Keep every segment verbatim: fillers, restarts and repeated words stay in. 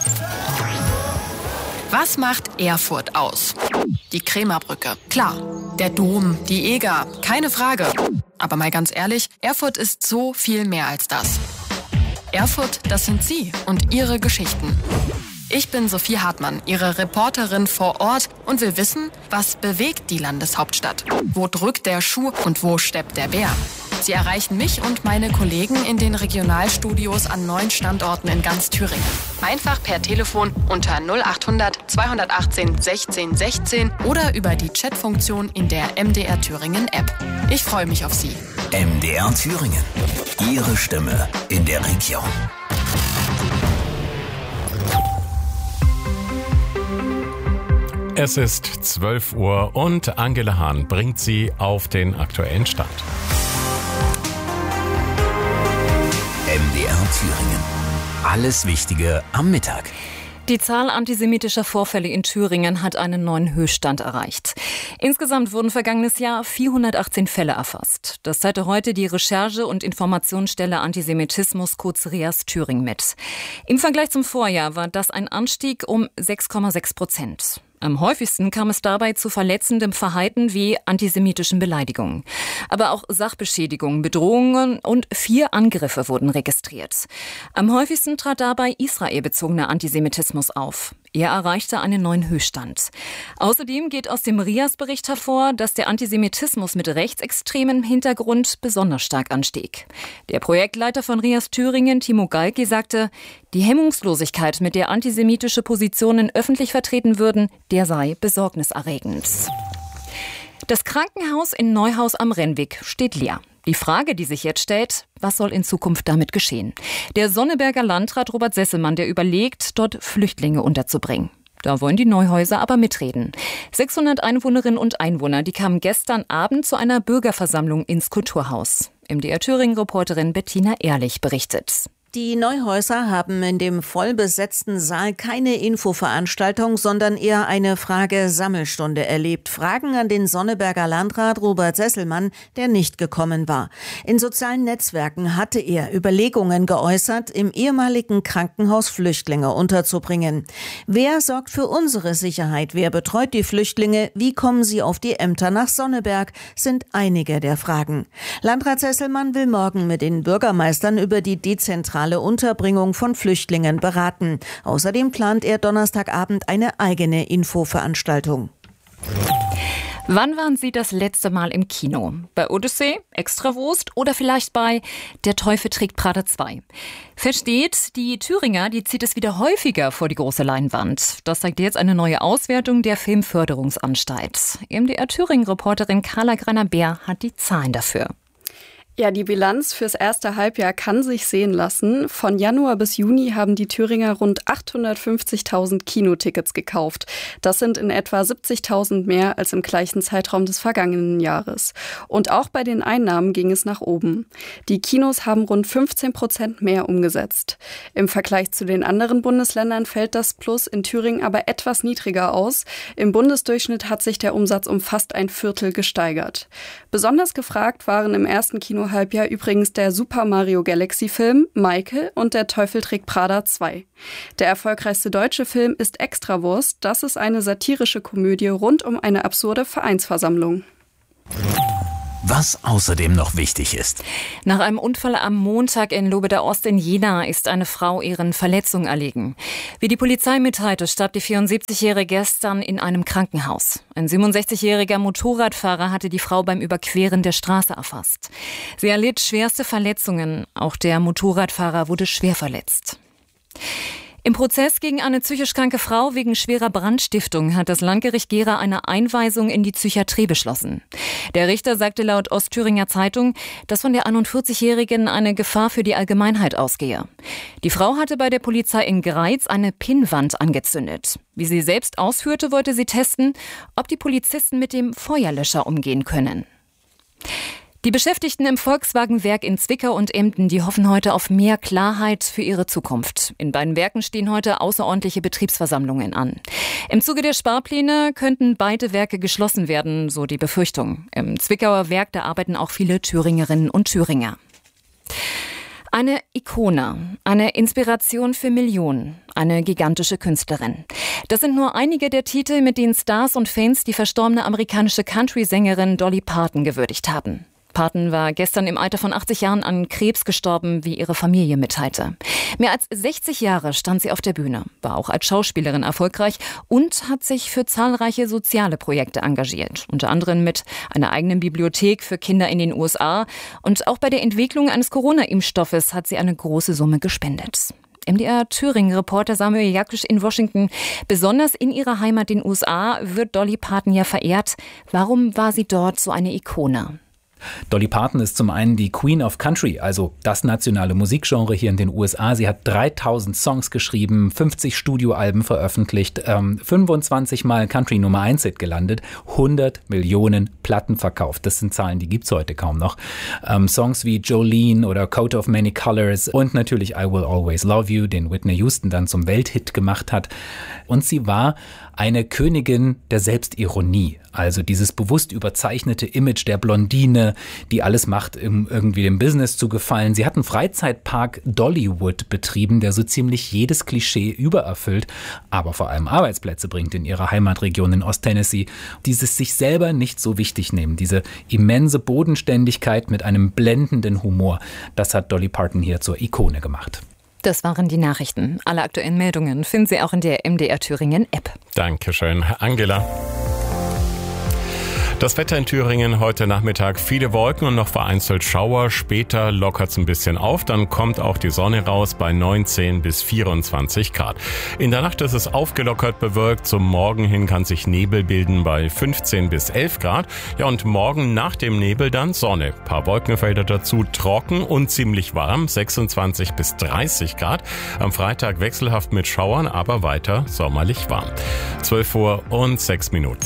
Was macht Erfurt aus? Die Krämerbrücke, klar. Der Dom, die Eger, keine Frage. Aber mal ganz ehrlich, Erfurt ist so viel mehr als das. Erfurt, das sind Sie und Ihre Geschichten. Ich bin Sophie Hartmann, Ihre Reporterin vor Ort und will wissen, was bewegt die Landeshauptstadt? Wo drückt der Schuh und wo steppt der Bär? Sie erreichen mich und meine Kollegen in den Regionalstudios an neun Standorten in ganz Thüringen. Einfach per Telefon unter null achthundert zweihundertachtzehn sechzehn sechzehn oder über die Chatfunktion in der M D R Thüringen App. Ich freue mich auf Sie. M D R Thüringen. Ihre Stimme in der Region. Es ist zwölf Uhr und Angela Hahn bringt Sie auf den aktuellen Stand. M D R Thüringen. Alles Wichtige am Mittag. Die Zahl antisemitischer Vorfälle in Thüringen hat einen neuen Höchststand erreicht. Insgesamt wurden vergangenes Jahr vierhundertachtzehn Fälle erfasst. Das teilte heute die Recherche- und Informationsstelle Antisemitismus kurz REAS Thüringen mit. Im Vergleich zum Vorjahr war das ein Anstieg um sechs Komma sechs Prozent. Am häufigsten kam es dabei zu verletzendem Verhalten wie antisemitischen Beleidigungen. Aber auch Sachbeschädigungen, Bedrohungen und vier Angriffe wurden registriert. Am häufigsten trat dabei israelbezogener Antisemitismus auf. Er erreichte einen neuen Höchststand. Außerdem geht aus dem REAS-Bericht hervor, dass der Antisemitismus mit rechtsextremem Hintergrund besonders stark anstieg. Der Projektleiter von REAS Thüringen, Timo Galki, sagte, die Hemmungslosigkeit, mit der antisemitische Positionen öffentlich vertreten würden, der sei besorgniserregend. Das Krankenhaus in Neuhaus am Rennweg steht leer. Die Frage, die sich jetzt stellt, was soll in Zukunft damit geschehen? Der Sonneberger Landrat Robert Sesselmann, der überlegt, dort Flüchtlinge unterzubringen. Da wollen die Neuhäuser aber mitreden. sechshundert Einwohnerinnen und Einwohner, die kamen gestern Abend zu einer Bürgerversammlung ins Kulturhaus. M D R Thüringen-Reporterin Bettina Ehrlich berichtet. Die Neuhäuser haben in dem vollbesetzten Saal keine Infoveranstaltung, sondern eher eine Frage-Sammelstunde erlebt. Fragen an den Sonneberger Landrat Robert Sesselmann, der nicht gekommen war. In sozialen Netzwerken hatte er Überlegungen geäußert, im ehemaligen Krankenhaus Flüchtlinge unterzubringen. Wer sorgt für unsere Sicherheit? Wer betreut die Flüchtlinge? Wie kommen sie auf die Ämter nach Sonneberg? Sind einige der Fragen. Landrat Sesselmann will morgen mit den Bürgermeistern über die dezentrale Unterbringung von Flüchtlingen beraten. Außerdem plant er Donnerstagabend eine eigene Infoveranstaltung. Wann waren Sie das letzte Mal im Kino? Bei Odyssee, Extrawurst oder vielleicht bei Der Teufel trägt Prada zwei? Versteht, die Thüringer, die zieht es wieder häufiger vor die große Leinwand. Das zeigt jetzt eine neue Auswertung der Filmförderungsanstalt. M D R Thüringen-Reporterin Carla Greiner-Beer hat die Zahlen dafür. Ja, die Bilanz fürs erste Halbjahr kann sich sehen lassen. Von Januar bis Juni haben die Thüringer rund achthundertfünfzigtausend Kinotickets gekauft. Das sind in etwa siebzigtausend mehr als im gleichen Zeitraum des vergangenen Jahres. Und auch bei den Einnahmen ging es nach oben. Die Kinos haben rund fünfzehn Prozent mehr umgesetzt. Im Vergleich zu den anderen Bundesländern fällt das Plus in Thüringen aber etwas niedriger aus. Im Bundesdurchschnitt hat sich der Umsatz um fast ein Viertel gesteigert. Besonders gefragt waren im ersten Kino Halbjahr übrigens der Super Mario Galaxy Film Michael und Der Teufel trägt Prada zwei. Der erfolgreichste deutsche Film ist Extrawurst. Das ist eine satirische Komödie rund um eine absurde Vereinsversammlung. Was außerdem noch wichtig ist. Nach einem Unfall am Montag in Lobeda-Ost in Jena ist eine Frau ihren Verletzungen erlegen. Wie die Polizei mitteilte, starb die vierundsiebzigjährige gestern in einem Krankenhaus. Ein siebenundsechzigjähriger Motorradfahrer hatte die Frau beim Überqueren der Straße erfasst. Sie erlitt schwerste Verletzungen. Auch der Motorradfahrer wurde schwer verletzt. Im Prozess gegen eine psychisch kranke Frau wegen schwerer Brandstiftung hat das Landgericht Gera eine Einweisung in die Psychiatrie beschlossen. Der Richter sagte laut Ostthüringer Zeitung, dass von der einundvierzigjährigen eine Gefahr für die Allgemeinheit ausgehe. Die Frau hatte bei der Polizei in Greiz eine Pinnwand angezündet. Wie sie selbst ausführte, wollte sie testen, ob die Polizisten mit dem Feuerlöscher umgehen können. Die Beschäftigten im Volkswagen-Werk in Zwickau und Emden, die hoffen heute auf mehr Klarheit für ihre Zukunft. In beiden Werken stehen heute außerordentliche Betriebsversammlungen an. Im Zuge der Sparpläne könnten beide Werke geschlossen werden, so die Befürchtung. Im Zwickauer Werk, da arbeiten auch viele Thüringerinnen und Thüringer. Eine Ikone, eine Inspiration für Millionen, eine gigantische Künstlerin. Das sind nur einige der Titel, mit denen Stars und Fans die verstorbene amerikanische Country-Sängerin Dolly Parton gewürdigt haben. Parton war gestern im Alter von achtzig Jahren an Krebs gestorben, wie ihre Familie mitteilte. Mehr als sechzig Jahre stand sie auf der Bühne, war auch als Schauspielerin erfolgreich und hat sich für zahlreiche soziale Projekte engagiert. Unter anderem mit einer eigenen Bibliothek für Kinder in den U S A. Und auch bei der Entwicklung eines Corona-Impfstoffes hat sie eine große Summe gespendet. M D R Thüringen-Reporter Samuel Jakisch in Washington. Besonders in ihrer Heimat, den U S A, wird Dolly Parton ja verehrt. Warum war sie dort so eine Ikone? Dolly Parton ist zum einen die Queen of Country, also das nationale Musikgenre hier in den U S A. Sie hat dreitausend Songs geschrieben, fünfzig Studioalben veröffentlicht, ähm, fünfundzwanzig Mal Country Nummer eins Hit gelandet, hundert Millionen Platten verkauft. Das sind Zahlen, die gibt's heute kaum noch. Ähm, Songs wie Jolene oder Coat of Many Colors und natürlich I Will Always Love You, den Whitney Houston dann zum Welthit gemacht hat. Und sie war eine Königin der Selbstironie, also dieses bewusst überzeichnete Image der Blondine, die alles macht, um irgendwie dem Business zu gefallen. Sie hat einen Freizeitpark Dollywood betrieben, der so ziemlich jedes Klischee übererfüllt, aber vor allem Arbeitsplätze bringt in ihrer Heimatregion in Osttennessee. Dieses sich selber nicht so wichtig nehmen, diese immense Bodenständigkeit mit einem blendenden Humor, das hat Dolly Parton hier zur Ikone gemacht. Das waren die Nachrichten. Alle aktuellen Meldungen finden Sie auch in der M D R Thüringen App. Dankeschön, Angela. Das Wetter in Thüringen heute Nachmittag, viele Wolken und noch vereinzelt Schauer. Später lockert es ein bisschen auf, dann kommt auch die Sonne raus bei neunzehn bis vierundzwanzig Grad. In der Nacht ist es aufgelockert bewölkt, zum Morgen hin kann sich Nebel bilden bei fünfzehn bis elf Grad. Ja, und morgen nach dem Nebel dann Sonne. Ein paar Wolkenfelder dazu, trocken und ziemlich warm, sechsundzwanzig bis dreißig Grad. Am Freitag wechselhaft mit Schauern, aber weiter sommerlich warm. zwölf Uhr und sechs Minuten.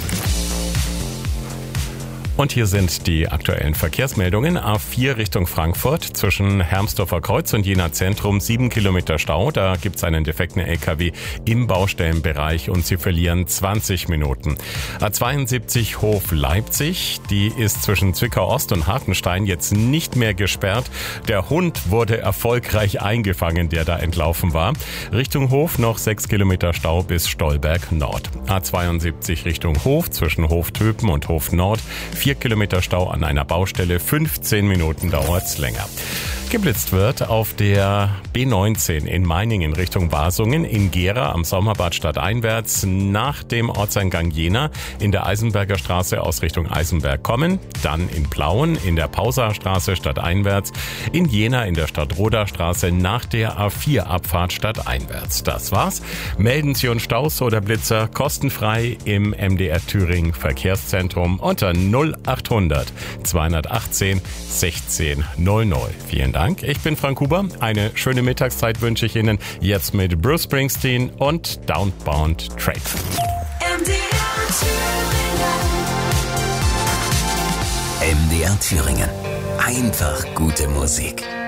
Und hier sind die aktuellen Verkehrsmeldungen. A vier Richtung Frankfurt zwischen Hermsdorfer Kreuz und Jena Zentrum sieben Kilometer Stau. Da gibt es einen defekten L K W im Baustellenbereich und Sie verlieren zwanzig Minuten. A zweiundsiebzig Hof Leipzig, die ist zwischen Zwickau Ost und Hartenstein jetzt nicht mehr gesperrt. Der Hund wurde erfolgreich eingefangen, der da entlaufen war. Richtung Hof noch sechs Kilometer Stau bis Stolberg Nord. A zweiundsiebzig Richtung Hof zwischen Hoftöpen und Hof Nord. vier Kilometer Stau an einer Baustelle, fünfzehn Minuten dauert's länger. Geblitzt wird auf der B neunzehn in Meiningen Richtung Wasungen, in Gera am Sommerbad stadteinwärts, nach dem Ortseingang Jena in der Eisenberger Straße aus Richtung Eisenberg kommen, dann in Plauen in der Pausastraße stadteinwärts, in Jena in der Stadtroder Straße nach der A vier Abfahrt stadteinwärts. Das war's. Melden Sie uns Staus oder Blitzer kostenfrei im M D R Thüringen Verkehrszentrum unter null achthundert zweihundertachtzehn sechzehn null null. Vielen Dank. Ich bin Frank Huber. Eine schöne Mittagszeit wünsche ich Ihnen jetzt mit Bruce Springsteen und Downbound Train. M D R Thüringen. Einfach gute Musik.